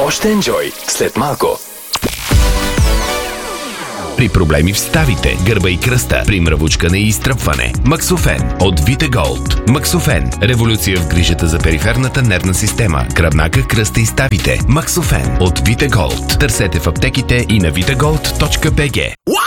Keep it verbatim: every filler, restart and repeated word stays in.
Още енджой след малко. При проблеми в ставите, гърба и кръста, при мравучкане и изтръпване. Максофен от Витеголд. Максофен. Революция в грижата за периферната нервна система, гръбнака, кръста и ставите. Максофен от Витеголд. Търсете в аптеките и на витеголд точка би джи.